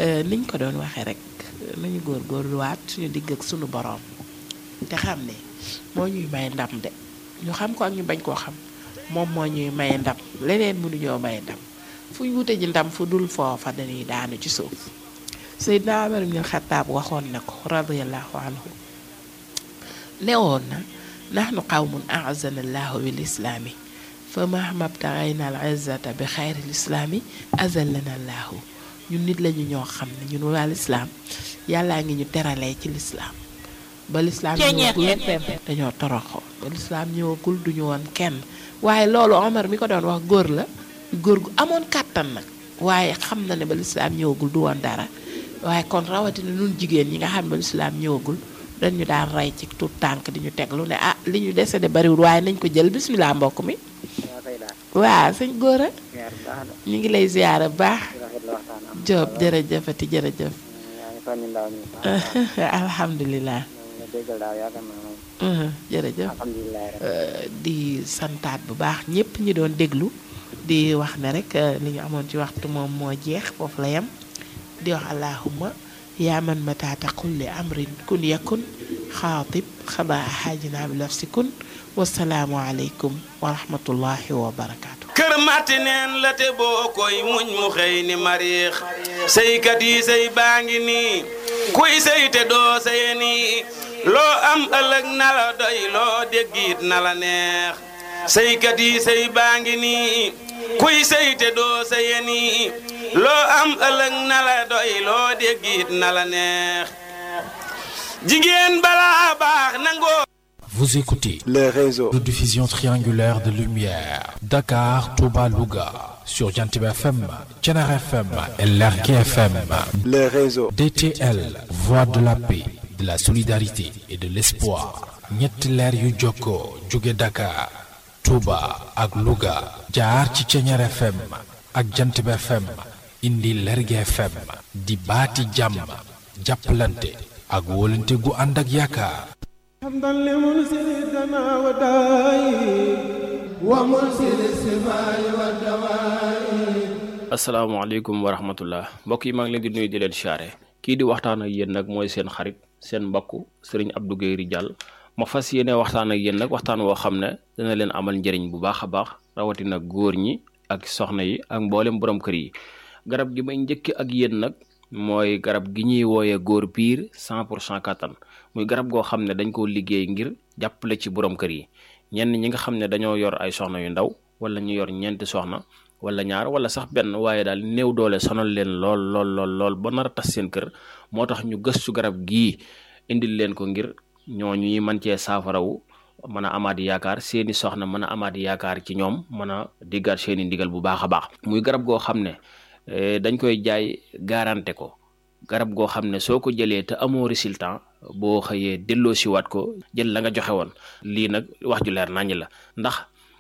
niñ ko doon waxee rek nañu góorgóorluwaat suñu digg ak suñu boroom te xam ne moo ñuy may ndam de ñu xam ko ak ñu bañ koo xam moom moo ñuy may ndam leneen mënuñoo may ndam fu ñu wute ji ndam fu dul foofa dañuy daanu ci suuf Seydina Umar ibn Xattaab waxoon na ko radiyallahu anhu newoon na nahnu qawmun a'azzana allahu bil islaami fa mahma btaghayna al izzata bi xayri l islaami azallana allahu ñun nit lañu ñoo xam ne ñun waa lislaam yàllaa ngi ñu teralee ci lislaam ba lislaam ñëwagul dañoo toroxoo ba lislaam ñëwagul duñu woon kenn waaye loolu Omar mi ko doon wax góor la góor gu amoon kàttan nag waaye xam na ne ba lislaam ñëwagul du woon dara waaye kon rawatina nun jigéen ñi nga xam ne ba lislaam ñëwagul dañu daan rey ci tout tànk di ñu teglu ne li ñu dese de bariwul waaye nañ ko jël bismillah mbokk mi waaw sëñ góora ñu ngi lay ziyaara bu baax Jóob jërëjëfati jërëjëf alhamdulilah jërëjëf di santaat bu baax ñëpp ñi doon déglu di wax ne rek li ñu amoon ci waxtu moom moo jeex foofu la yem di wax allahumma yaa man mata taqul li amrin kun yakun xaatib xadaa xaajina bi nafsikun wasalaamu aleykum wa rahmatullahi wa barakaatu. kër matti neen la te boo koy muñ mu xëy ni mariix sëykat yi sëy baa ngi nii kuy sëy te doo sëye nii loo am ëllëg na la doy loo déggit na la neex sëykat yi sëy baa ngi nii kuy sëy te doo sëye nii loo am ëllëg na la doy loo déggit na la neex jigéen balaa baax nangoo. Vous écoutez les réseaux de diffusion triangulaire de lumière Dakar, Touba, Louga sur Jantib FM, Thiénaba FM et Lergui FM. Les réseaux DTL, voix de la paix, de la solidarité et de l'espoir. ñetti leer yu jokkoo jóge Dakar, Touba ak Louga jaar ci Thiénaba FM ak Jantib FM indi Lergui FM di baati jàmm jàppalante ak wóolante gu ànd ak yaakaar. حمدا لمنزل الدماء والدواء ومنزل السماء والدواء. asalaamaaleykum wa rahmatullah mbokk yi maa ngi leen di nuyu di leen siyaare kii di waxtaan ak yéen nag mooy seen xarit seen mbokk Serigne Abdou Guèye Ridial ma fas yéene waxtaan ak yéen nag waxtaan woo xam ne dana leen amal njëriñ bu baax a baax rawatina góor ñi ak soxna yi ak mboolem borom kër yi. garab gi may njëkk ak yéen nag mooy garab gi ñuy wooyee góor piir 100% kattan muy garab goo xam ne dañ koo liggéey ngir jàppale ci borom kër yi ñenn ñi nga xam ne dañoo yor ay soxna yu ndaw wala ñu yor ñeenti soxna wala ñaar wala sax benn waaye daal néew doole sonal leen lool ba nar a tas seen kër moo tax ñu gëstu garab gii indil leen ko ngir ñooñu ñuy mën cee saafarawu mën a amaat yaakaar seeni soxna mën a amaat yaakaar ci ñoom mën a diggaat seeni ndigal bu baax a baax. muy garab goo xam ne dañ koy jaay garanté ko garab goo xam ne soo ko jëlee te amoo résultat boo xëyee delloo siwaat ko jël la nga joxe woon lii nag wax ju leer naññ la ndax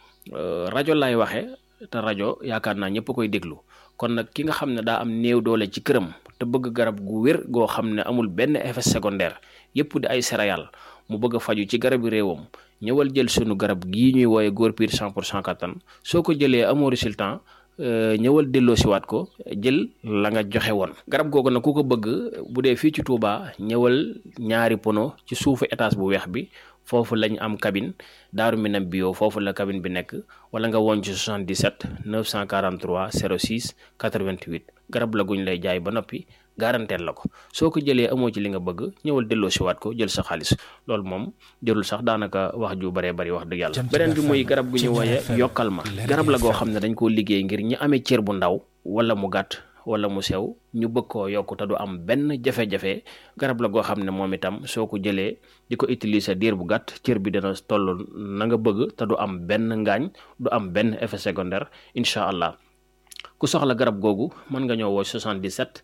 rajo lay waxe te rajo yaakaar naa ñëpp koy déglu kon nag ki nga xam ne daa am néew doole ci këram te bëgg garab gu wér goo xam ne amul benn effet secondaire yëpp di ay céréales mu bëgg a faju ci garabi réewam ñëwal jël sunu garab gii ñuy wooye góor piir 100% kattan soo ko jëlee amoo résultat ñëwal delloo siwaat ko jël la nga joxe woon garab googu nag ku ko bëgg bu dee fii ci Touba ñëwal ñaari pono ci suufu étage bu weex bi foofu lañ am cabine Daaru Minam bio foofu la cabine bi nekk wala nga woon ci 77 943 06 88 garab la guñ lay jaay ba noppi garanteel la ko soo ko jëlee amoo ci li nga bëgg ñëwal delloo siwaat ko jël sa xaalis loolu moom jërul sax daanaka wax ju baree bari wax dëgg yàlla. beneen bi muy garab gu ñu wooye yokkal ma garab la goo xam ne dañ koo liggéey ngir ñi amee cër bu ndaw wala mu gàtt wala mu sew ñu bëgg koo yokk te du am benn jafe-jafe garab la goo xam ne moom itam soo ko jëlee di ko utiliser diir bu gàtt cër bi dana toll na nga bëgg te du am benn ngaañ du am benn effet secondaire incha allah. ku soxla garab googu mën nga ñëw woo 77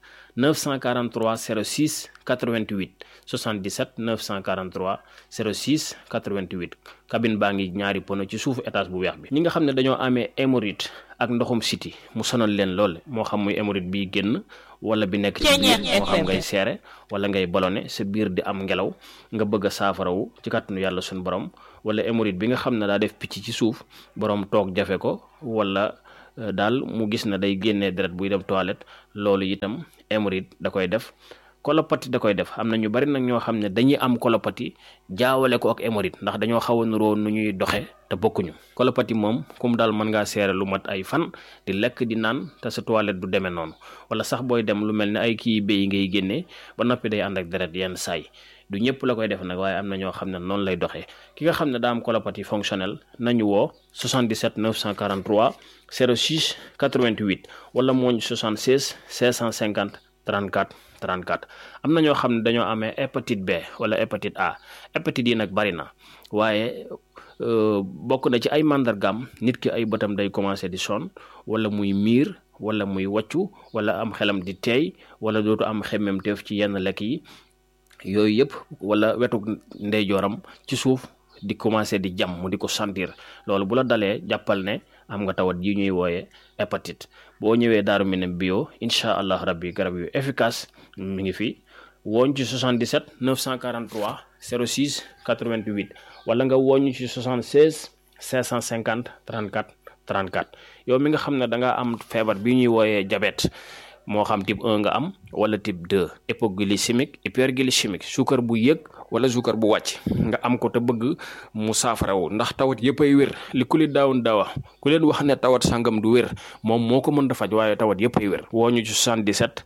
943 06 88 77 943 06 88 cabine baa ngi ñaari pono ci suufu étage bu weex bi. ñi nga xam ne dañoo amee hémorroïde ak ndoxum siti mu sonal leen lool moo xam muy hémorroïde bi génn wala bi nekk ci biir moo xam ngay seere wala ngay ballonné sa biir di am ngelaw nga bëgg a saafarawu ci kàttanu yàlla suñu borom wala hémorroïde bi nga xam ne daa def picc ci suuf borom toog jafe ko wala daal mu gis na day génnee deret buy dem toilette loolu itam hémorroïde da koy def. colopathie da koy def am na ñu bari nag ñoo xam ne dañuy am colopathie jaawale ko ak hémorroïde ndax dañoo xaw a nuroo nu ñuy doxe te bokkuñu. colopathie moom kum daal mën ngaa seere lu mat ay fan di lekk di naan te sa toilette du demee noonu wala sax booy dem lu mel ne ay kii béy ngay génnee ba noppi day ànd ak deret yenn saay du ñëpp la koy def nag waaye am na ñoo xam ne noonu lay doxee. ki nga xam ne daa am colopathie fonctionnelle nañu woo 77 943 06 88 wala mooñ 76 650 34 34 am na ñoo xam ne dañoo amee hépatite B wala hépatite A hépatite yi nag bari na waaye bokk na ci ay màndargaam nit ki ay bëtam day commencé di sonn wala muy miir wala muy wàccu wala am xelam di teey wala dootu am xemmemteef ci yenn lekk yi yooyu yëpp wala wetu ndeyjooram ci suuf di commencé di jam mu di ko sentir loolu bu la dalee jàppal ne am nga tawat yi ñuy wooye hépatite boo ñëwee Daaru Minam bio incha allah rabbi garab yu efficace mi ngi fi wooñ ci 77 943 06 88 wala nga wooñ ci 76 550 34 34 yow mi nga xam ne da nga am feebar bi ñuy wooyee diabète moo xam type 1 nga am wala type 2 hypoglycémique hyperglycémique suukar bu yëg wala suukar bu wàcc nga am ko te bëgg mu saafarawu ndax tawat yëpp ay wér li ku li daawun daawa ku leen wax ne tawat sangam du wér moom moo ko mën a faj waaye tawat yëpp ay wér woo ñu ci 77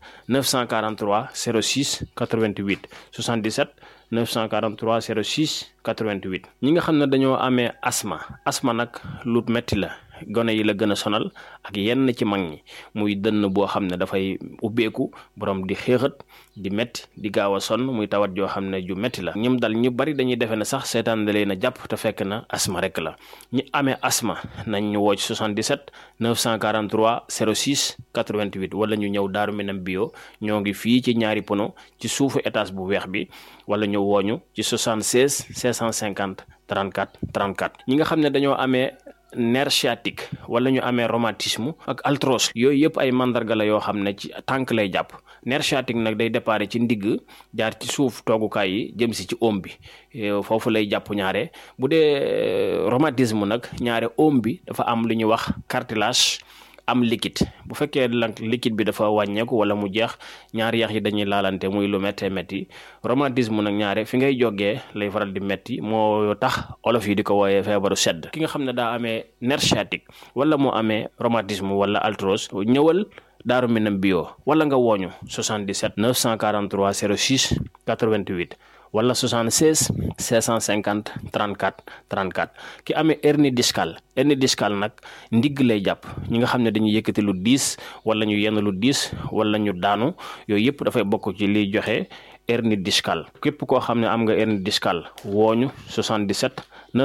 943 06 88 77 943 06 88 ñi nga xam ne dañoo amee asma nag lu metti la gone yi la gën a sonal ak yenn ci mag ñi muy dënn boo xam ne dafay ubbeeku borom di xéexat di metti di gaaw a sonn muy tawat joo xam ne ju metti la ñim dal ñu bari dañuy defe ne sax seetaan da leen a jàpp te fekk na asma rek la ñi amee asma nañ ñu woo ci 77 943 06 88 wala ñu ñëw Daaru Minam bio ñoo ngi fii ci ñaari pono ci suufu étage bu weex bi wala ñu wooñu ci 76 650 34 34 ñi nga xam ne dañoo amee nerf sciatique wala ñu amee rhumatisme ak arthrose yooyu yëpp ay mandarga la yoo xam ne ci tànk lay jàpp nerf sciatique nag day déparé ci ndigg jaar ci suuf toogukaay yi jëm si ci oom bi foofu lay jàpp ñaare bu dee rhumatisme nag ñaare oom bi dafa am lu ñuy wax cartilage am liquide bu fekkee liquide bi dafa wàññeeku wala mu jeex ñaari yax yi dañuy laalante muy lu méttee métti rhumatisme nag ñaare fi ngay jógee lay faral di métti moo tax olof yi di ko wooyee feebaru sedd ki nga xam ne daa amee nerf sciatique wala moo amee rhumatisme wala arthrose ñëwal Daaru Minam bio wala nga wooñu 77 943 06 88 wala 76 650 34 34 ki amee hernie discale nag ndigg lay jàpp ñi nga xam ne dañuy yëkkati lu diis wala ñu yenn lu diis wala ñu daanu yooyu yëpp dafay bokk ci liy joxe hernie discale képp koo xam ne am nga hernie discale wooñu 77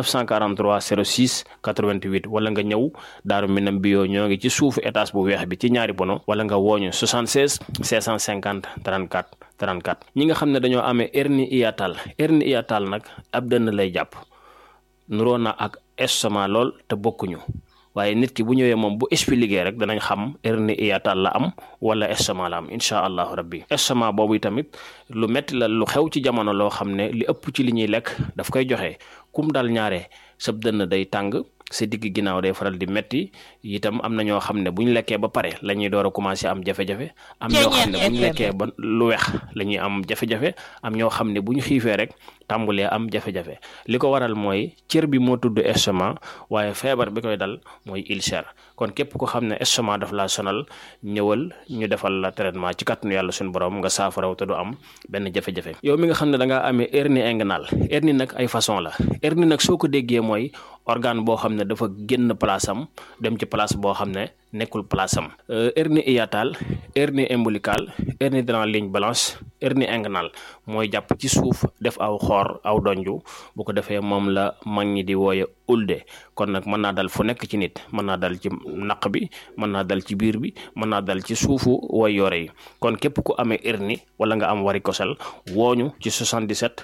943 06 88 wala nga ñëw Daaru Minam bio ñoo ngi ci suufu étage bu weex bi ci ñaari pono wala nga wooñu 76 650 34 34 ñi nga xam ne dañoo amee hernie hiatale nag ab dënn lay jàpp nuroo na ak estomac lool te bokkuñu waaye nit ki bu ñëwee moom bu expliqué rek danañ xam hernie hiatale la am wala estomac la am incha allahu rabbi estomac boobu tamit lu metti la lu xew ci jamono loo xam ne li ëpp ci li ñuy lekk daf koy joxe kum dal ñaare sab dënn day tàng sa digg ginnaaw day faral di metti itam am na ñoo xam ne bu ñu lekkee ba pare la ñuy door a commencé am jafe-jafe am ñoo xam ne bu ñu lekkee ba lu weex la ñuy am jafe-jafe am ñoo xam ne bu ñu xiifee rek tàmbulee am jafe-jafe li ko waral mooy cër bi moo tudd estomac waaye feebar bi koy dal mooy ulcère kon képp ko xam ne estomac daf laa sonal ñëwal ñu defal la traitement ci kàttanu yàlla suñu borom nga saafaraw te du am benn jafe-jafe yow mi nga xam ne da ngaa amee hernie inguinale hernie nag ay façon la hernie nag soo ko déggee mooy organe boo xam ne dafa génn place am dem ci place boo xam ne nekkul place am hernie hiatale hernie ombilicale hernie dans la ligne blanche hernie inguinale mooy jàpp ci suuf def aw xoor aw donju bu ko defee moom la mag ñi di wooye ulde kon nag mën naa dal fu nekk ci nit mën naa dal ci naq bi mën naa dal ci biir bi mën naa dal ci suufu way yore yi kon képp ku amee hernie wala nga am varicocèle wooñu ci 77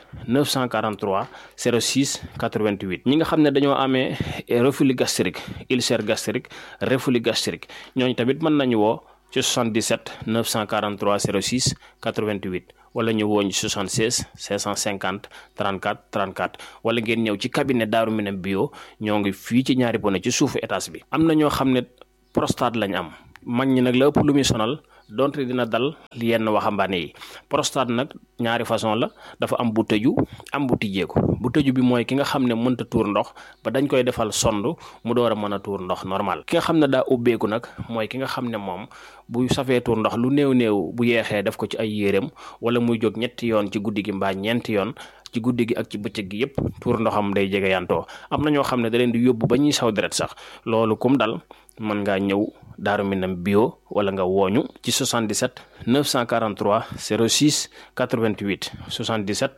943 06 88 ñi nga xam ne dañoo amee reflux gastrique ulcère gastrique reflux gastrique ñooñu tamit mën nañu woo ci 77 943 06 88 wala ñu wooñ 76 550 34 34 wala ngeen ñëw ci cabinet Daaru Minam bio ñoo ngi fii ci ñaari pono ci suufu étage bi am na ñoo xam ne prostate lañ am mag ñi nag la ëpp lu muy sonal donte dina dal yenn waxambaane yi. prostate nag ñaari façon la, dafa am bu tëju am bu tijjeeku. bu tëju bi mooy ki nga xam ne mënta tuur ndox ba dañ koy defal sond mu door a mën a tuur ndox normal. ki nga xam ne daa ubbeeku nag mooy ki nga xam ne moom bu safee tuur ndox lu néew bu yeexee def ko ci ay yéreem wala muy jóg ñetti yoon ci guddi gi mbaa ñeenti yoon ci guddi gi ak ci bëccëg gi yépp tuur ndoxam day jege yantoo. am na ñoo xam ne da leen di yóbbu ba ñuy saw deret sax. loolu kum dal mën ngaa ñëw Daaru Minam bio wala nga wooñu ci 77 943 06 88 77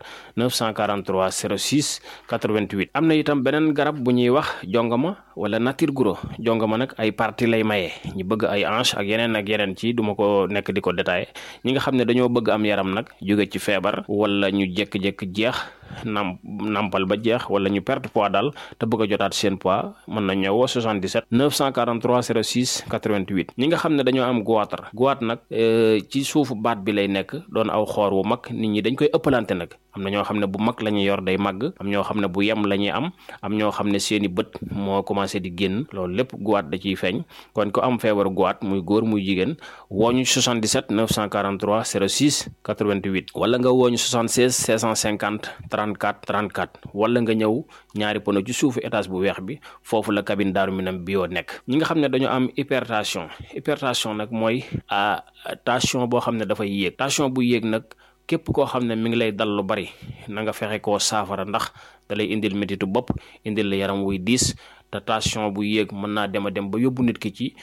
943 06 88. am na itam beneen garab bu ñuy wax jongama wala nature guro. jongama nag ay partie lay maye ñi bëgg ay hanche ak yeneen ci duma ko nekk di ko détaillé. ñi nga xam ne dañoo bëgg am yaram nag jóge ci feebar wala ñu jékki-jékki jeex nampal ba jeex wala ñu perte poids daal te bëgg a jotaat seen poids mën na ñëwoo 77 943 06 88. ñi nga xam ne dañoo am goitre nag ci suufu baat bi lay nekk doon aw xoor wu mag nit ñi dañ koy ëppalante nag. am na ñoo xam ne bu mag la ñuy yor day màgg, am ñoo xam ne bu yem la ñuy am ñoo xam ne seeni bët moo commencé di génn. loolu lépp goitre da ciy feeñ. kon ko am feebaru goitre muy góor muy jigéen wooñu 77 943 06 88 wala nga wooñu 76 650 34 34 wala nga ñëw ñaari pono ci suufu étage bu weex bi foofu la cabine Daaru Minam bio nekk. ñi nga xam ne dañoo am hypertension nag mooy tension boo xam ne dafay yéeg. tension bu yéeg nag képp koo xam ne mi ngi lay dal lu bari na nga fexe koo saafara ndax da lay indil métitu bopp indil la yaram wuy diis te tension bu yéeg mën naa dem ba yóbbu nit ki ci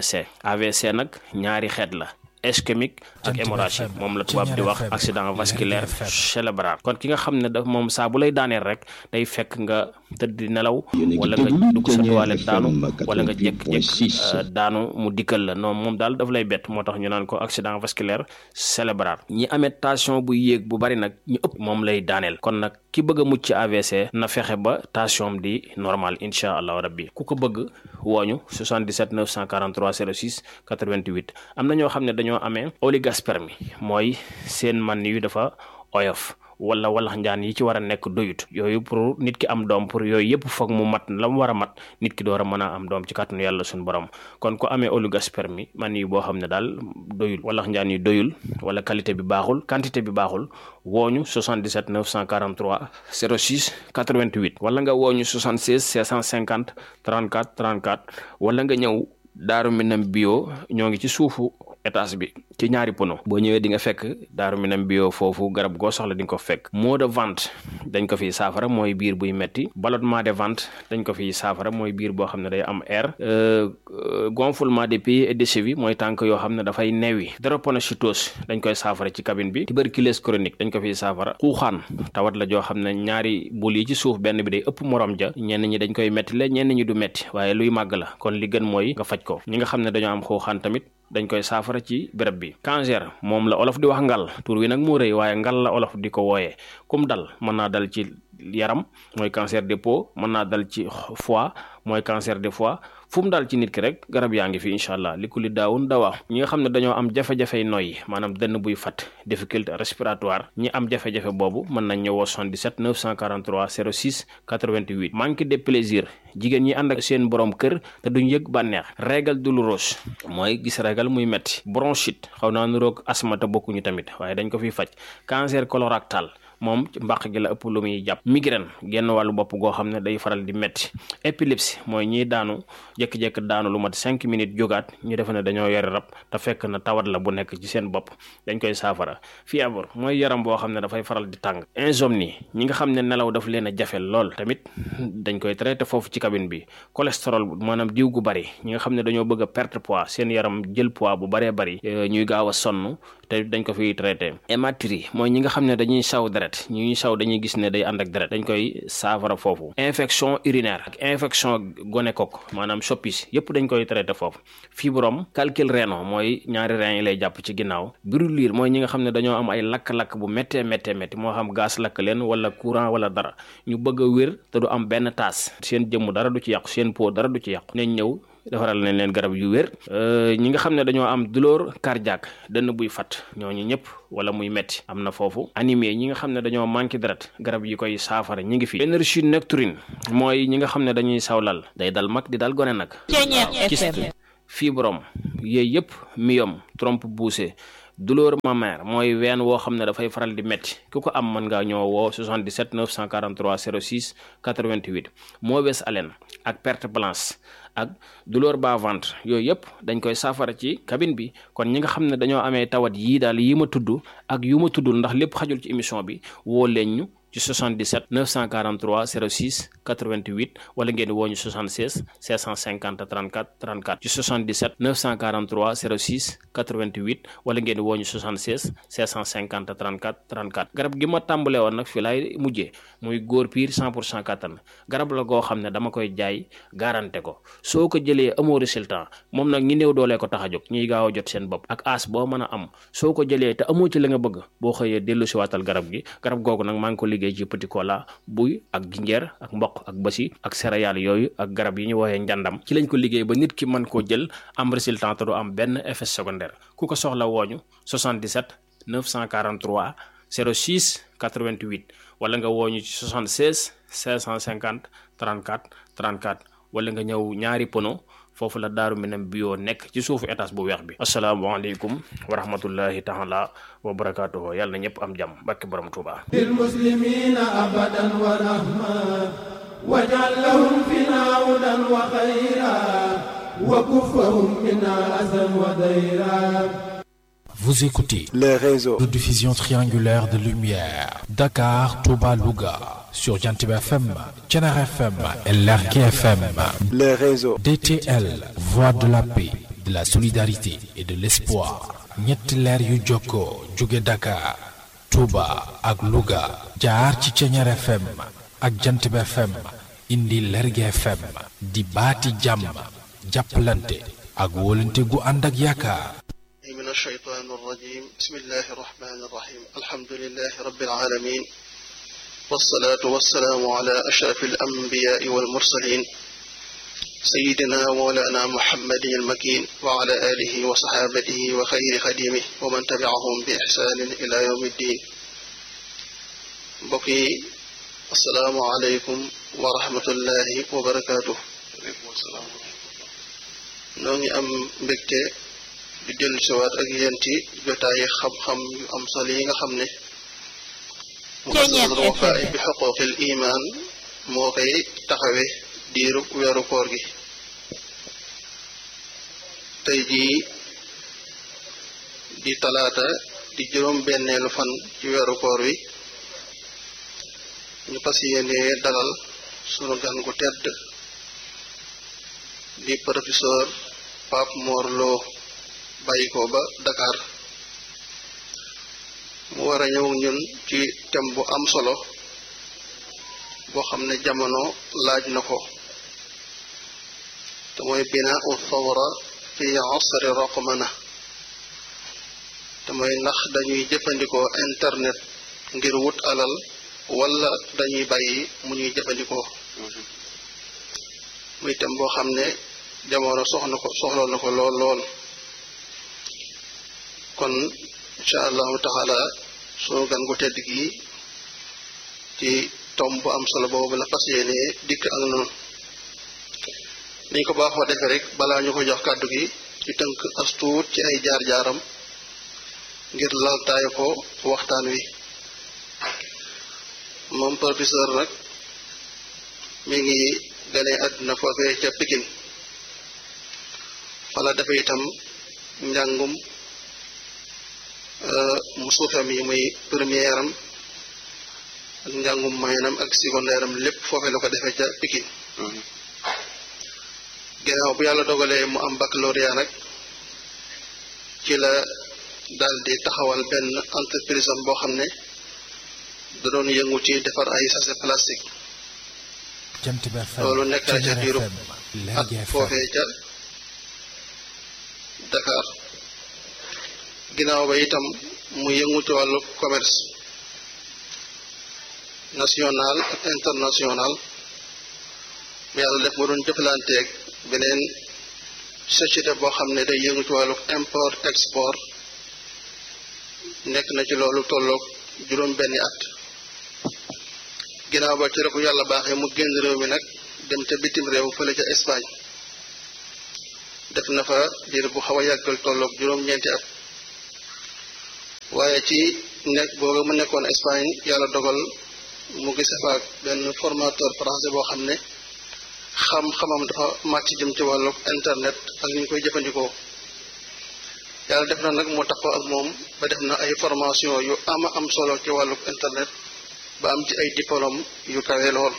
AVC nag ñaari xeet la. ischémique ak hémorragie moom la tubaab di wax accident vasculaire cérébral. kon ki nga xam ne daf moom saa bu lay daaneel rek day fekk nga tëdd di nelaw wala nga dugg sa toilette daanu wala nga jékki-jékki daanu mu dikkal la non moom daal daf lay bett moo tax ñu naan ko accident vasculaire cérébral. ñi amee tension bu yéeg bu bari nag ñu ëpp moom lay daaneel. kon nag ki bëgg a mucc ci AVC na fexe ba tension di normal incha allahu rabbi. ku ko bëgg wooñu 77 943 06 88. am na ñoo xam ne dañoo amee oligospermie mooy seen man yu dafa oyof wala walax njaan yi ci war a nekk doyut. yooyu pour nit ki am doom pour yooyu yëpp foog mu mat la mu war a mat nit ki door a mën a am doom ci kàttanu yàlla suñu borom. kon ko amee oligospermie man yi boo xam ne daal doyul walax njaan yi doyul wala qualité bi baaxul quantité bi baaxul wooñu 77 943 06 88 wala nga wooñu 76 650 34 34 wala nga ñëw Daaru Minam bio ñoo ngi ci suufu étage bi ci ñaari pono. boo ñëwee di nga fekk Daaru Minam bio foofu garab goo soxla di nga ko fekk. maux de ventre dañ ko fiy saafara mooy biir buy metti. ballonnement de ventre dañ ko fiy saafara mooy biir boo xam ne day am air. gonflement des pieds et des chevilles mooy tànk yoo xam ne dafay newi. drépanocytose dañ koy saafara ci cabine bi. tuberculose chronique dañ ko fiy saafara. xuuxaan tawat la joo xam ne ñaari bul yi ci suuf benn bi day ëpp morom ja ñenn ñi dañ koy metti la ñenn ñi du metti waaye luy màgg la kon li gën mooy nga faj ko. ñi nga xam ne dañoo am xuuxaan tamit dañ koy saafara ci béréb bi. cancer moom la olof di wax ngal tur wi nag moo rëy waaye ngal la olof di ko wooyee kum dal mën naa dal ci yaram mooy cancer de peau mën naa dal ci foie mooy cancer de foie fu mu dal ci nit ki rek garab yaa ngi fi incha allah li ku li daawun dawaa. ñi nga xam ne dañoo am jafe-jafey noyyi maanaam dënn buy fat difficulté respiratoire ñi am jafe-jafe boobu mën nañ ñëwoo 77 943 06 88. manque de plaisir jigéen ñi ànd ak seen borom kër te duñ yëg bànneex. règle douloureuse mooy gis règle muy metti. bronchite xaw naa nuroog asthme te bokkuñu tamit waaye dañ ko fiy faj. cancer colorectal moom ci mbàq gi la ëpp lu muy jàpp. migraine genn wàllu bopp goo xam ne day faral di metti. épilepsie mooy ñiy daanu jékki-jékki daanu lu mat 5 minutes jógaat ñu defe ne dañoo yore rab te fekk na tawat la bu nekk ci seen bopp dañ koy saafara. fièvre mooy yaram boo xam ne dafay faral di tàng. insomnie ñi nga xam ne nelaw daf leen a jafe lool tamit dañ koy traité foofu ci cabine bi. cholestérol maanaam diw gu bari ñi nga xam ne dañoo bëgg a perte poids seen yaram jël poids bu baree bari ñuy gaaw a sonn te dañ ko fiy traité. hématurie mooy ñi nga xam ne dañuy saw deret ñuy saw dañuy gis ne day ànd ak deret dañ koy saafara foofu. infection urinaire ak infection gonocoque maanaam soppis yëpp dañ koy traité foofu. fibrome calcul rénal mooy ñaari rein yi lay jàpp ci ginnaaw. brûlure mooy ñi nga xam ne dañoo am ay lakk-lakk bu méttee métti moo xam gaz lakk leen wala courant wala dara ñu bëgg a wér te du am benn taas seen jëmm dara du ci yàqu seen peau dara du ci yàqu nañ ñëw defaral nañ leen garab yu wér. ñi nga xam ne dañoo am douleur cardiaque dënn buy fat ñooñu ñëpp wala muy metti am na foofu. anémie ñi nga xam ne dañoo manqué deret garab yi koy saafara ñi ngi fi. énergie nocturne mooy ñi nga xam ne dañuy sawlal day dal mag di dal gone nag. kyste fibrome yooyu yëpp, myome, trompe poussée, douleur mammaire mooy ween woo xam ne dafay faral di metti ku ko am mën ngaa ñoo woo 77 943 06 88. mauvaise haleine ak perte blanche ak douleur bas-ventre yooyu yëpp dañ koy saafara ci cabine bi. kon ñi nga xam ne dañoo amee tawat yii daal yi ma tudd ak yu ma tuddul ndax lépp xajul ci émission bi, woo leen ñu ci 77 943 06 88 wala ngeen woo ñu 76 650 34 34 ci 77 943 06 88 wala ngeen woo ñu 76 650 34 34. garab gi ma tàmbalee woon nag fi laay mujjee muy góor piir 100% kattan. garab la goo xam ne dama koy jaay garanté ko. soo ko jëlee amoo résultat, moom nag ñi néew doolee ko tax a jóg, ñuy gaaw a jot seen bopp ak as boo mën a am. soo ko jëlee te amoo ci la nga bëgg, boo xëyee dellu si waatal garab gi. garab googu nag maa ngi ko liggéey ci petit cola, buy ak jinjeer ak mboq ak basi ak céréales yooyu ak garab yi ñu woowee njàndam. ci lañ ko liggéey ba nit ki mën koo jël am résultat te du am benn effet secondaire. ku ko soxla wooñu 77 943 06 88 wala nga wooñu ci 76 550 34 34 wala nga ñëw ñaari pono foofu la Daaru Minam bio nekk ci suufu étage bu weex bi. asalaamaaleykum wa rahmatullahi taala wa barakaatuhu. yàlla na ñëpp am jàmm barke borom Tuuba. lil muslimina abadan wa rahma waj'al lahum fina hudan wa khayra wa kuffahum minna azan wa dayra. Vous écoutez le réseau de diffusion triangulaire de lumière Dakar, Touba, Louga sur Jantib FM, Thiénaba FM et Lergui FM. Le réseau DTL, voix de la paix, de la solidarité et de l'espoir. ñetti leer yu jokkoo jóge Dakar, Touba ak Louga jaar ci Thiénaba FM ak Jantib FM indi Lergui FM di baati jàmm jàppalante ak wóolante gu ànd ak yaakaar. من الشيطان الرجيم بسم الله الرحمن الرحيم الحمد لله رب العالمين والصلاة والسلام على أشرف الأنبياء والمرسلين سيدنا مولانا محمد المكين وعلى آله وصحابته وخير خديمه ومن تبعهم بإحسان إلى يوم الدين. بقي السلام عليكم ورحمة الله وبركاته. نوني أم بكتي di dellu siwaat ak yéen ci jotaayi xam-xam yu am solo yi nga xam ne muassasatul Wafa bi xuquuqil iman moo koy taxawe diiru weeru koor gi. tey jii di talaata di juróom-benneelu fan ci weeru koor wi ñu fas yéene dalal sunu gan gu tedd di professeur Pape Mor Lo bàyyi ko ba Dakar mu war a ñëw ñun ci thème bu am solo boo xam ne jamono laaj na ko te mooy binaau thawra fi asri raqmana te mooy ndax dañuy jëfandikoo internet ngir wut alal wala dañuy bàyyi mu ñuy jëfandikoo muy thème boo xam ne jamono soxla na ko lool kon incha allahu taala sunu gan gu tedd gi ci tomb bu am solo boobu la fas yéene dikk ak noonu niñ ko baaxoo defee rek balaa ñu ko jox kàddu gi ci tënk astuut ci ay jaar-jaaram ngir laltaay ko waxtaan wi. moom professeur nag mi ngi gane àdduna foofee ca Pikine fala dafa itam njàngum mu suufam yi muy première am ak njàngum moyenam ak secondaire am lépp foofee la ko defee ca Pikine. ginnaaw bu yàlla dogalee mu am baccalauréat nag ci la daal di taxawal benn entreprise am boo xam ne da doon yëngu ci defar ay sachet plastique. loolu nekk na ca diiru ak foofee ca Dakar. ginnaaw ba itam mu yëngu ci wàllu commerce national ak international yàlla def mu doon jëflanteeg beneen société boo xam ne day yëngu ci wàllu import export nekk na ci loolu tolloog juróom-benni at. ginnaaw ba ci rek yàlla baaxee mu génn réew mi nag dem ca bitim réew fële ca Espagne def na fa diir bu xaw a yàggal tolloog juróom-ñeenti at waaye ci nekk boobu mu nekkoon Espagne yàlla dogal mu gise fa ak benn formateur français boo xam ne xam-xamam dafa màcc jëm ci wàllu internet ak ni ñu koy jëfandikoo yàlla def na nag mu taxaw ak moom ba def na ay formation yu am solo ci wàllu internet ba am ci ay diplôme yu kawe lool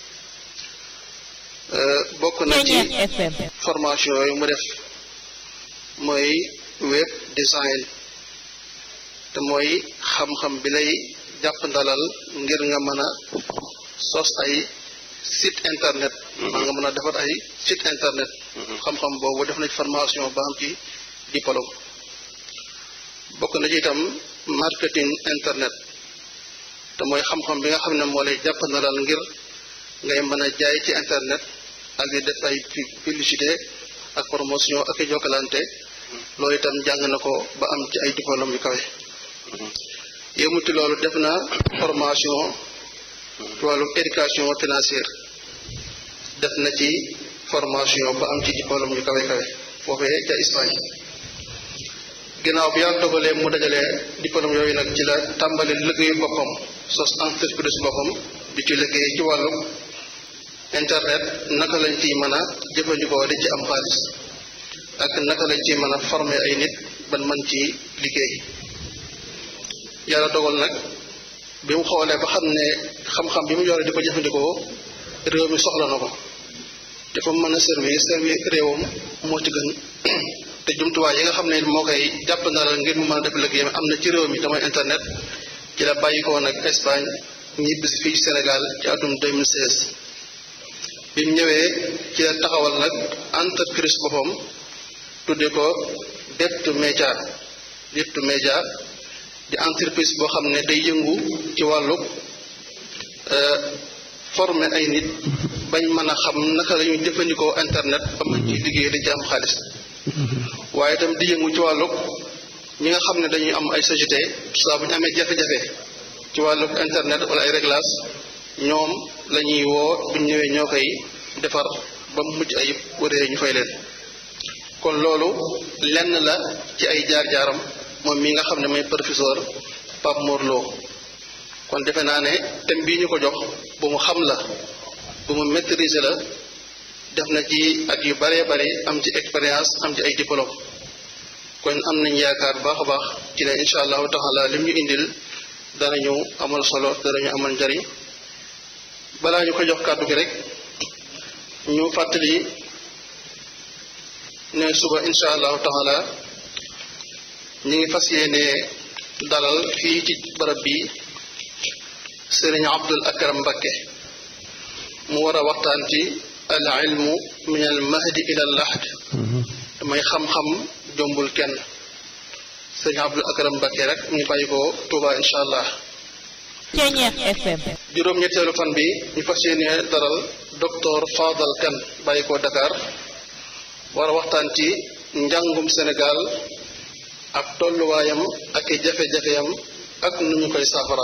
bokk na ci formation yooyu mu def mooy web design te mooy xam-xam bi lay jàpp ndalal ngir nga mën a sos ay site internet maa nga mën a defar ay site internet xam-xam boobu def na ci formation ba am ci diplôme bokk na ci itam marketing internet te mooy xam-xam bi nga xam ne moo lay jàpp ndalal ngir ngay mën a jaay ci internet ak di def ay publicité ak promotion ak i jokkalante loolu itam jàng na ko ba am ci ay diplôme yu kawe yéemu ci loolu def na formation ci wàllu éducation financière def na ci formation ba am ci diplôme yu kawe foofee ca Espagne ginnaaw bi yàlla dogalee mu dajalee diplôme yooyu nag ci la tàmbali liggéeyu boppam sos entreprise boppam di ci liggéey ci wàllu internet naka lañ ciy mën a jëfandikoo di ci am xaalis ak naka lañ ciy mën a former ay nit ban mën ci liggéey yàlla dogal nag bi mu xoolee ba xam ne xam-xam bi mu yore di ko jëfandikoo réew mi soxla na ko te fa mën a servir réewam moo ci gën te jumtuwaay yi nga xam ne moo koy jàpp na la ngir mu mën a def liggéey am na ci réew mi damay internet ci la bàyyi ko nag Espagne ñibbisi fii ci Sénégal ci atum 2016 bi mu ñëwee ci la taxawal nag entreprise boppam tudde ko Depth Media di entreprise boo xam ne day yëngu ci wàllu former ay nit bañ mën a xam naka la ñuy jëfandikoo internet ba mën ci liggéey di ci am xaalis waaye itam di yëngu ci wàllu ñi nga xam ne dañuy am ay société saa bu ñu amee jafe-jafe ci wàllu internet wala ay réglage ñoom la ñuy woo bu ñu ñëwee ñoo koy defar ba mu mucc ayib waree ñu fay leen kon loolu lenn la ci ay jaar-jaaram moom mi nga xam ne mooy professeur Pape Mor Lo kon defe naa ne thème bii ñu ko jox bu mu xam la bu mu maîtriser la def na ci at yu bëree bëri am ci expérience am ci ay diplôme kon am nañ yaakaar baax a baax ci ne incha allahu taala lim ñu indil danañu amal solo danañu amal njariñ balaa ñu ko jox kàddu gi rek ñu fàttali ne suba incha allahu taala ñu ngi fas yéene dalal fii ci barab bi Sëriñ Abdul Akram Mbakke mu war a waxtaan ci al ilmu min al mahdi ila al lahd damay xam-xam jombul kenn Sëriñ Abdul Akram Mbakke rek ñu bàyyi ko Touba incha allah. juróom-ñetteelu fan bi ñu fas yéene dalal docteur Fadal Kane bàyyi ko Dakar war a waxtaan ci njàngum Sénégal ak tolluwaayam ak i jafe-jafeyam ak nu ñu koy saafara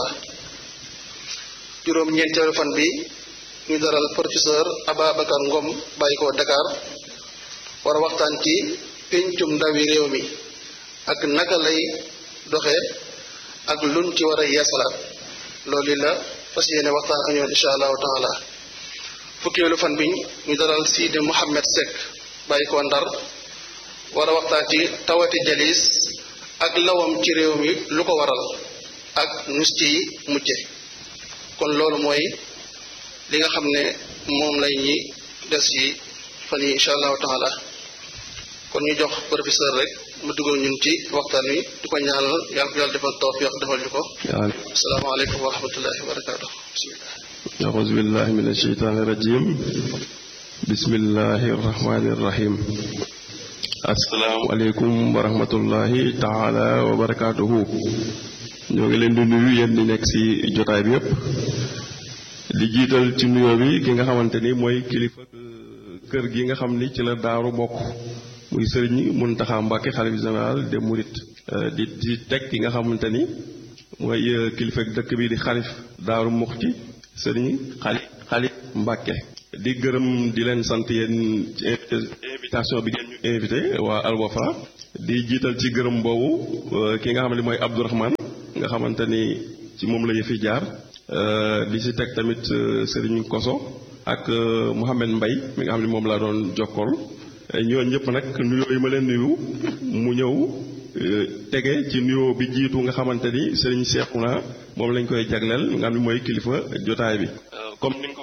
juróom-ñeenteelu fan bi ñu daral professeur Ababacar Ngom bàyyi ko Dakar war a waxtaan ci péncum ndawi réew mi ak naka lay doxe ak luñ ci war a yeesalaat loolu la fas yéene waxtaan ak ñoom incha allahu taala fukkeelu fan bi ñu daral Sidi Mouhamed Seck bàyyi ko Ndar war a waxtaan ci tawati jalis ak lawam ci réew mi lu ko waral ak nus ci mujje kon loolu mooy li nga xam ne moom lay ñi des ci fan yi incha allahu taala kon ñu jox professeur rek mu dugal ñun ci waxtaan wi di ko ñaanal yàlla ko yàlla defal tawfiq defal ñu ko asalaamaaleykum wa rahmatullahi wa barakaatu bismillah auzu billahi min asheytaani rajim bismillahi rahmani rahim asalaamaaleykum wa rahmatullahi taala wa barakaatuhu ñoo ngi leen di nuyu yéen di nekk ci jotaay bi yépp di jiital ci nuyoo bi ki nga xamante ni mooy kilifa kër gi nga xam ni ci la daaru bokk muy sëriñ Muntaxa Mbàkke xalifa général des mourides di teg ki nga xamante ni mooy kilifa dëkk bi di xalif daaru muxti sëriñ xali Mbàkke di gërëm di leen sant yéen ci invitation bi ngeen ñu invité waa Al Wafa di jiital ci gërëm boobu ki nga xam ne mooy Abdourahmane nga xamante ni ci moom la yëfi jaar di ci teg tamit Serigne Koso ak Mouhamed Mbaye mi nga xam ne moom laa doon jokkool ñooñu ñëpp nag nuyoo yi ma leen nuyu mu ñëw tege ci nuyoo bi jiitu nga xamante ni Serigne Cheikhouna moom lañ koy jagleel nga xam ne mooy kilifa jotaay bi. comme ni nga ko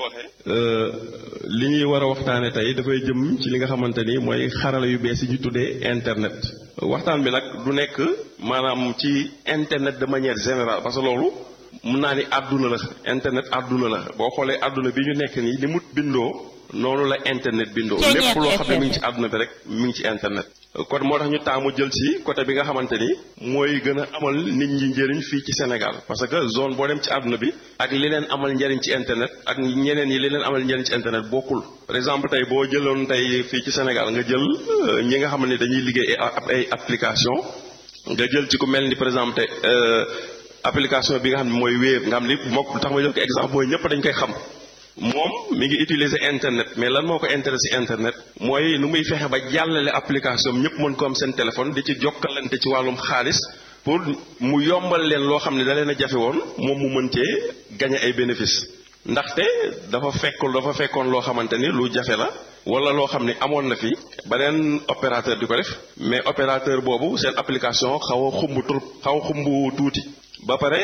waxee li ñuy war a waxtaane tey dafay jëm ci li nga xamante ni mooy xarala yu bees yi ñu tuddee internet. waxtaan bi nag du nekk maanaam ci internet de manière générale parce que loolu mun naa ni àdduna la internet àdduna la boo xoolee àdduna bi ñu nekk nii ni mu bindoo noonu la internet bindoo lépp loo xam ne mi ngi ci àdduna bi rek mi ngi ci internet. kon moo tax ñu taamu jël ci côté bi nga xamante ni mooy gën a amal nit ñi njëriñ fii ci Sénégal parce que zone boo dem ci àdduna bi ak li leen amal njëriñ ci internet ak ñeneen yi li leen amal njëriñ ci internet bokkul. par exemple tey boo jëloon tey fii ci Sénégal nga jël ñi nga xam ne dañuy liggéey ay application nga jël ci ku mel ni par exemple tey application bi nga xam ne mooy Wave nga xam ni moom tax ma jël ko exemple mooy ñëpp dañ koy xam. moom mi ngi utiliser internet mais lan moo ko intéressé internet mooy nu muy fexe ba jàllale application ñëpp mën ko am seen téléphone di ci jokkalante ci wàllum xaalis pour mu yombal leen loo xam ne da leen a jafe woon moom mu mën cee gagné ay bénéfice ndaxte dafa fekkoon loo xamante ni lu jafe la wala loo xam ne amoon na fi beneen opérateur di ko def mais opérateur boobu seen application xaw a xumb tuuti ba pare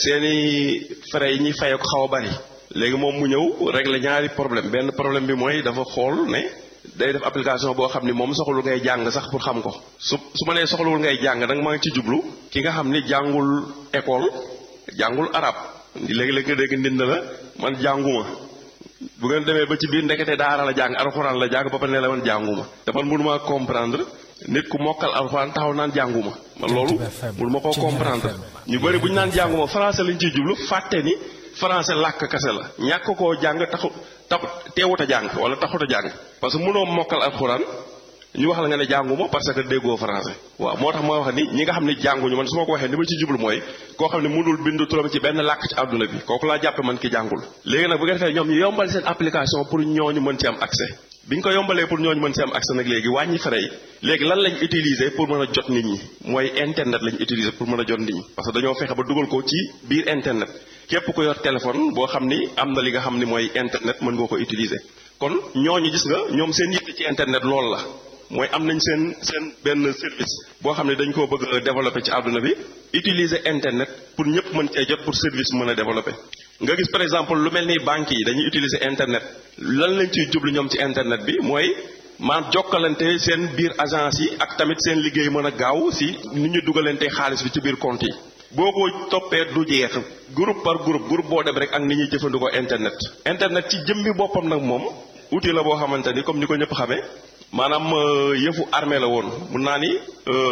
seeni frais yi ñuy fayee ko xaw a bari. léegi moom mu ñëw régler ñaari problème benn problème bi mooy dafa xool ne day def application boo xam ni moom soxlul ngay jàng sax pour xam ko su ma nee soxlawul ngay jàng nag maa ngi ci jublu ki nga xam ni jàngul école jàngul arab léegi-léegi nga dégg ndind la man jànguma bu ngeen demee ba ci biir ndekete daara la jàng alxuraan la jàng ba pare ne la man jànguma te man mënuma comprendre nit ku mokkal alxuraan taxaw naan jànguma man loolu mënuma koo comprendre ñu bëri bu ñu naan jànguma français lañ ciy jublu fàtte ni français làkk kase la ñàkk koo jàng teewut a jàng wala taxut a jàng parce que mënoo mokkal alxuraan ñu wax la nga ne jànguma parce que déggoo français waaw moo tax ma wax ni ñi nga xam ne jànguñu man su ma ko waxee li ma ci jublu mooy koo xam ne mënul bindu turam ci benn làkk ci àdduna bi kooku laa jàppe man ki jàngul léegi nag bu nga defee ñoom ñu yombal seen application pour ñooñu mën ci am accès bi ñu ko yombalee pour ñooñu mën ci am accès nag léegi wàññi frais yi léegi lan lañ utiliser pour mën a jot nit ñi mooy internet lañ utiliser pour mën a jot nit ñi parce que dañoo fexe ba dugal ko ci biir internet képp ku yor téléphone boo xam ni am na li nga xam ni mooy internet mën nga ko utiliser kon ñooñu gis nga ñoom seen yitte ci internet loolu la mooy am nañ seen benn service boo xam ne dañ koo bëgg a développer ci àdduna bi utiliser internet pour ñëpp mën cee jot pour service mën a développer nga gis par exemple lu mel ni banques yi dañuy utiliser internet lan lañ ciy jublu ñoom ci internet bi mooy maanaam jokkalante seen biir agence yi ak tamit seen liggéey mën a gaaw si ni ñu dugalante xaalis bi ci biir compte yi boo ko toppee du jeex groupe par groupe boo dem rek ak ni ñuy jëfandikoo internet ci jëmmi boppam nag moom outil la boo xamante ni comme ni ko ñëpp xamee maanaam yëfu armée la woon mun naa ni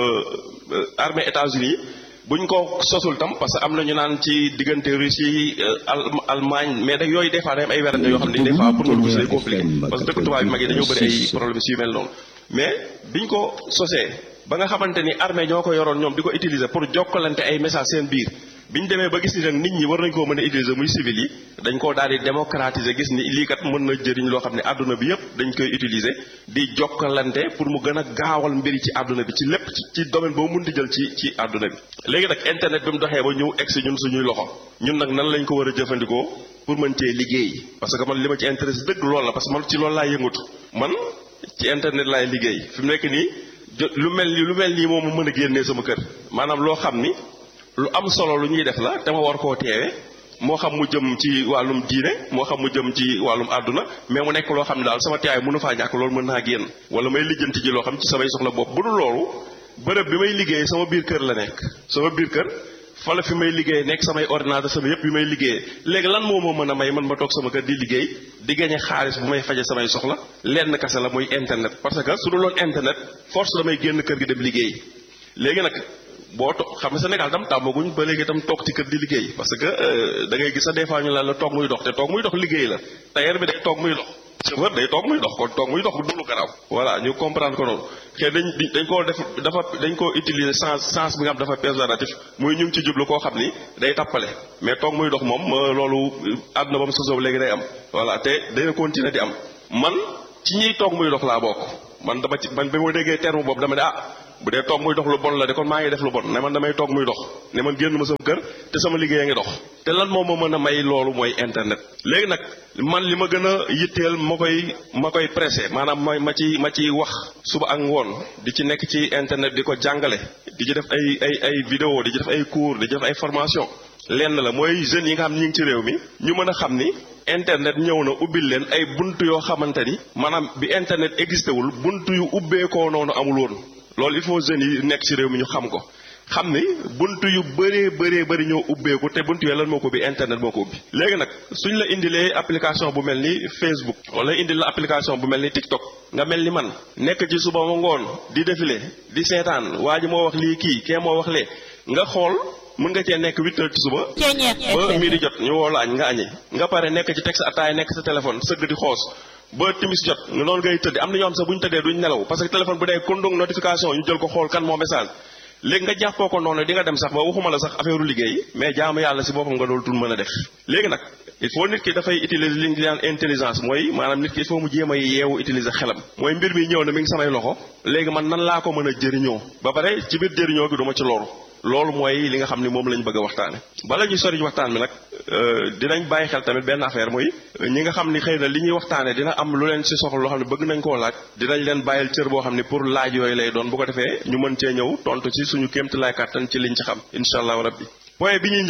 armée États-Unis buñ ko sosul tam parce que am na ñu naan ci diggante Russie Allemagne mais nag yooyu des fois day am ay werante yoo xam ne des fois pour nga dugg si day compliqué parce que dëkk tubaab yi mag yi dañoo bëri ay problème yu mel noonu mais biñ ko sosee ba nga xamante ni armée ñoo ko yoroon ñoom di ko utiliser pour jokkalante ay message seen biir bi ñu demee ba gis ni nag nit ñi war nañ koo mën a utiliser muy civil yi dañ koo daal di démocratiser gis ni lii kat mën na jëriñ loo xam ne àdduna bi yëpp dañ koy utiliser di jokkalante pour mu gën a gaawal mbiri ci àdduna bi ci lépp ci domaine boo mun di jël ci àdduna bi. léegi nag internet bi mu doxee ba ñëw egg si ñun suñuy loxo ñun nag nan lañ ko war a jëfandikoo pour mën cee liggéey parce que man li ma ci intéresse dëgg loolu la parce que man ci loolu laay yëngatu man ci internet laay liggéey fi mu nekk nii lu mel nii moom mu mën a génnee sama kër maanaam loo xam ni lu am solo lu ñuy def la te ma war koo teewe moo xam mu jëm ci wàllum diine moo xam mu jëm ci wàllum àdduna mais mu nekk loo xam ne daal sama teewaay mënu faa ñàkk loolu mën naa génn wala may lijjanti ji loo xam ci samay soxla bopp bu dul loolu bërëb bi may liggéey sama biir kër la nekk sama biir kër fa la fi may liggéey nekk samay ordinateur sama yëpp bi may liggéeyee léegi lan moo ma mën a may man ma toog sama kër di liggéey di gañe xaalis bu may faje samay soxla lenn kase la muy internet parce que su dul woon internet force damay génn kër gi dem liggéey léegi nag boo toog xam nga Sénégal tam tàmmaguñ ba léegi tam toog ci kër di liggéey parce que da ngay gis sa des fois ñu la toog muy dox te toog muy dox liggéey la tailleur bi day toog muy dox chauffeur day toog muy dox kon toog muy dox du lu garaaw voilà ñu comprendre ko noonu xëy dañ koo def dañ koo utiliser sens bi nga xam dafa péjoratif muy ñu ngi ci jublu koo xam ni day tappale mais toog muy dox moom loolu àdduna ba mu sosoo léegi day am voilà te dana continuer di am man ci ñiy toog muy dox laa bokk man bi ma déggee terme boobu dama ne bu dee toog muy dox lu bon la de kon maa ngi def lu bon ne man damay toog muy dox ne man génn ma sama kër te sama liggéey a ngi dox te lan moo ma mën a may loolu mooy internet. léegi nag man li ma gën a yitteel ma koy pressé maanaam ma ci wax suba ak ngoon di ci nekk ci internet di ko jàngale di ci def ay vidéo di ci def ay cours di ci def ay formation lenn la mooy jeunes yi nga xam ne ñu ngi ci réew mi ñu mën a xam ni internet ñëw na ubbil leen ay bunt yoo xamante ni maanaam bi internet existé wul bunt yu ubbeekoo noonu amul woon. loolu il faut jeunes yi nekk ci réew mi ñu xam ko xam ni bunt yu bëri ñoo ubbeeku te bunt yooyu lan moo ko ubbi internet moo ko ubbi. léegi nag suñ la indilee application bu mel ni Facebook wala indil la application bu mel ni TikTok nga mel ni man nekk ci suba ma ngoon di défilé di seetaan waa ji moo wax lii kii kee moo wax lee nga xool mën nga cee nekk 8 heures ci suba ba midi jot ñu woo la añ nga añi nga pare nekk ci teg sa ataay nekk sa téléphone sëgg di xoos ba timis jot noonu ngay tëdd am na ñoo xam sax bu ñu tëddee duñ nelaw parce que téléphone bu dee kondong notification ñu jël ko xool kan moo message léegi nga jàppoo ko noonu di nga dem sax ba waxuma la sax affaire liggéey mais jaamu yàlla si boppam nga doolu tun mën a def. léegi nag il faut nit ki dafay utiliser li ñu naan intelligence mooy maanaam nit ki il faut mu jéem a yeewu utiliser xelam mooy mbir mi ñëw na mi ngi samay loxo léegi man nan laa ko mën a jëriñoo ba pare ci biir jëriñoo gi du ma ci loolu mooy li nga xam ni moom lañ bëgg a waxtaane bala ñuy sori waxtaan bi nag dinañ bàyyi xel tamit benn affaire mooy ñi nga xam ni xëy na li ñuy waxtaane dina am lu leen ci soxla loo xam ne bëgg nañ koo laaj dinañ leen bàyyil cër boo xam ne pour laaj yooyu lay doon bu ko defee ñu mën cee ñëw tontu ci suñu kéemti laay kàttan ci liñ ci xam incha allahu rabbi point bi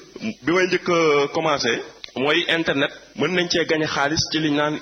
may njëkk commencé mooy internet mën nañ cee gañe xaalis ci liñ naan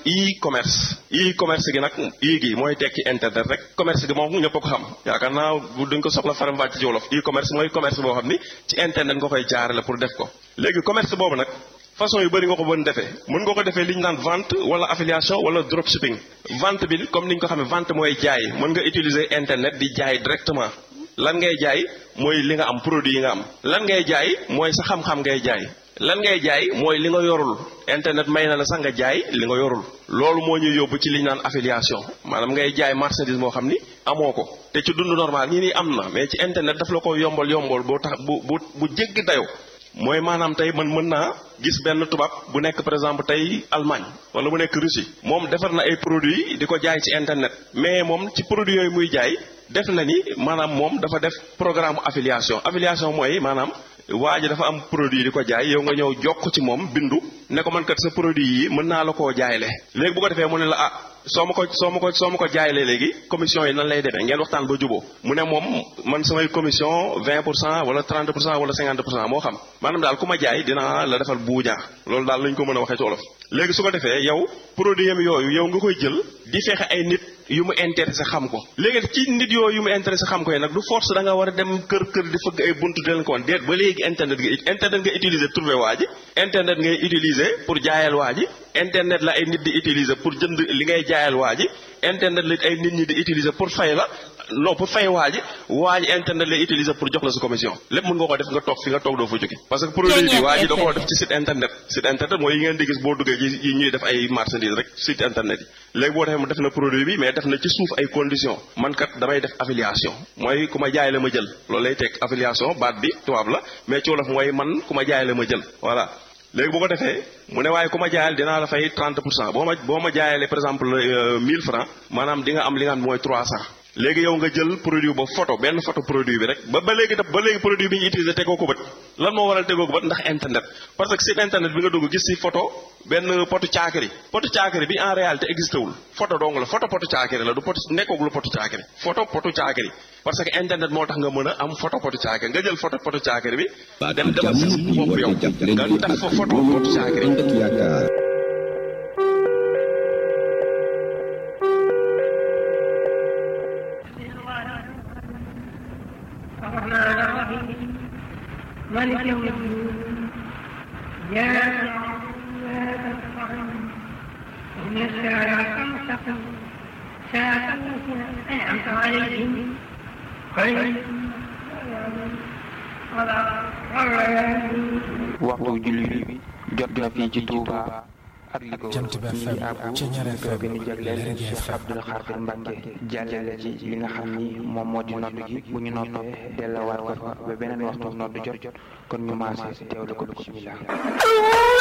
e-commerce gi nag gi mooy tekki internet rek commerce gi moom ñëpp a ko xam yaakaar naa duñ ko soxla faram wàcc ci wolof e-commerce mooy commerce boo xam ni ci internet nga koy jaarale pour def ko léegi commerce boobu nag façon yu bëri nga ko mën defee mën nga ko defee li ñu naan vente wala affiliation wala dropshipping vente bi comme ni ñu ko xamee vente mooy jaay mën nga utiliser internet di jaay directement lan ngay jaay mooy li nga am produit yi nga am lan ngay jaay mooy sa xam-xam ngay jaay lan ngay jaay mooy li nga yorul internet may na la sax nga jaay li nga yorul loolu moo ñuy yóbbu ci li ñu naan affiliation maanaam ngay jaay marchandise moo xam ni amoo ko te ci dund normal ñi ni am na mais ci internet daf la ko yombal boo tax bu jéggi dayo mooy maanaam tey man mën naa gis benn tubaab bu nekk par exemple tey Allemagne wala bu nekk Russie moom defar na ay produits di ko jaay ci internet mais moom ci produits yooyu muy jaay def na ni maanaam moom dafa def programme affiliation mooy maanaam waa ji dafa am produit di ko jaay yow nga ñëw jokk ci moom bindu ne ko man kat sa produit yi mën naa la koo jaayle léegi bu ko defee mu ne la soo ma ko jaayle léegi commission yi nan lay demee ngeen waxtaan ba juboo mu ne moom man samay commission 20% wala 30% wala 50% moo xam maanaam daal ku ma jaay dinaa la defal buuñaa loolu daal lañ ko mën a waxee ci wolof léegi su ko defee yow produit yam yooyu yow nga koy jël di fexe ay nit yu mu intéressé xam ko léegi ci nit yooyu yu mu intéressé xam ko yi nag du force da nga war a dem kër di fëgg ay buntu di leen ko woon déet ba léegi internet nga utiliser trouver waa ji internet ngay utiliser pour jaayal waa ji internet la ay nit di utiliser pour jënd li ngay jaayal waa ji internet la ay nit ñi di utiliser pour fay la non pour fay waa ji internet lay utiliser pour jox la sa commission lépp mën nga ko def nga toog fi nga toog doo fa jóge parce que produit bi waa ji da koo def ci site internet mooy yi ngeen di gis boo duggee ci yi ñuy def ay marchandise rek site internet yi léegi boo defee mu def na produit bi mais def na ci suuf ay conditions man kat damay def affiliation mooy ku ma jaay la ma jël loolu lay teg affiliation baat bi tubaab la mais ci wolof mooy man ku ma jaay la ma jël voilà léegi bu ko defee mu ne waaye ku ma jaayal dinaa la fay 30% boo ma jaayalee par exemple 1000 francs maanaam di nga am li nga xam mooy 300 léegi yow nga jël produit ba benn photo produit bi rek ba léegi produit bi ñu utilisé tegoo ko bët lan moo waral tegoo ko bët ndax internet parce que site internet bi nga dugg gis ci photo benn potu caakiri bi en réalité existé wul photo dong la photo potu caakiri la du pot nekkooglu potu caakiri photo potu caakiri parce que internet moo tax nga mën a am photo potu caakiri nga jël photo potu caakiri bi dem defal sa bopp yow nga def fa photo potu caakiri مالك يوم الدين يا إن الصراط المستقيم صراط الذين أنعمت عليهم غير waxtu julli bi jot na fii ci Touba ak li ko Jant bi FM Ceñeer FM bi ñu jagleel Cheikh Abdoul Khadir Mbacké jàllale ci li nga xam ni moom moo di nodd gi bu ñu noppee dellawaat ko fa ba beneen waxtu nodd jot kon ñu maase teewlu ko bismillah